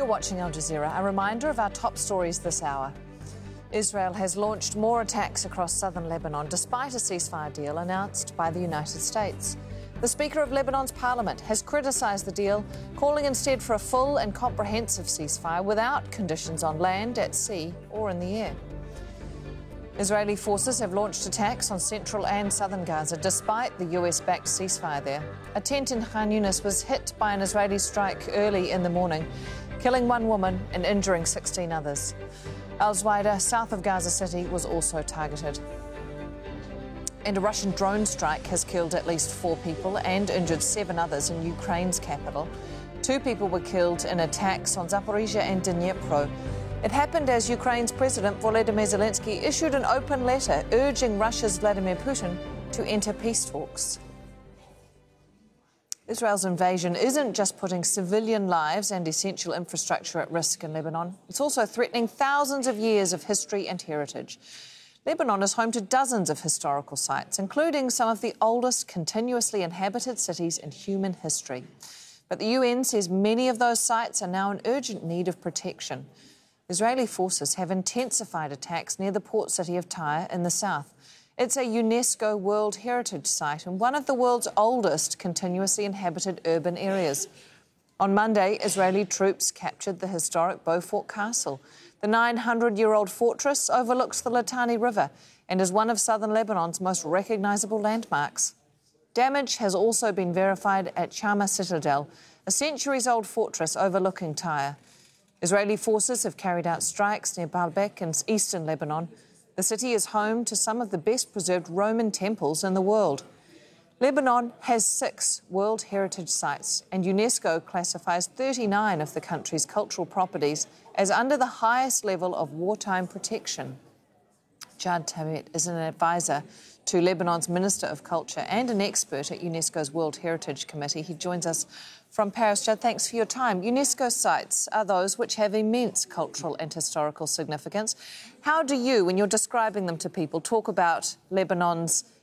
watching Al Jazeera. A reminder of our top stories this hour. Israel has launched more attacks across southern Lebanon despite a ceasefire deal announced by the United States. The Speaker of Lebanon's parliament has criticised the deal, calling instead for a full and comprehensive ceasefire without conditions on land, at sea or in the air. Israeli forces have launched attacks on central and southern Gaza despite the US-backed ceasefire there. A tent in Khan Yunis was hit by an Israeli strike early in the morning, killing one woman and injuring 16 others. Al-Zuwaida, south of Gaza City, was also targeted. And a Russian drone strike has killed at least 4 people and injured 7 others in Ukraine's capital. 2 people were killed in attacks on Zaporizhia and Dnipro. It happened as Ukraine's President Volodymyr Zelensky issued an open letter urging Russia's Vladimir Putin to enter peace talks. Israel's invasion isn't just putting civilian lives and essential infrastructure at risk in Lebanon. It's also threatening thousands of years of history and heritage. Lebanon is home to dozens of historical sites, including some of the oldest continuously inhabited cities in human history. But the UN says many of those sites are now in urgent need of protection. Israeli forces have intensified attacks near the port city of Tyre in the south. It's a UNESCO World Heritage Site and one of the world's oldest continuously inhabited urban areas. On Monday, Israeli troops captured the historic Beaufort Castle. The 900-year-old fortress overlooks the Litani River and is one of southern Lebanon's most recognisable landmarks. Damage has also been verified at Chama Citadel, a centuries-old fortress overlooking Tyre. Israeli forces have carried out strikes near Baalbek in eastern Lebanon. The city is home to some of the best-preserved Roman temples in the world. Lebanon has 6 World Heritage Sites, and UNESCO classifies 39 of the country's cultural properties as under the highest level of wartime protection. Jad Tabet is an advisor to Lebanon's Minister of Culture and an expert at UNESCO's World Heritage Committee. He joins us from Paris. Jad, thanks for your time. UNESCO sites are those which have immense cultural and historical significance. How do you, when you're describing them to people, talk about Lebanon's